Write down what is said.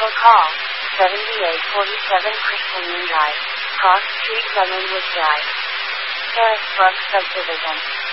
or call 7847 Crystal Moon Drive, Cross Street, Lemonwood Drive, Harrisburg Subdivision.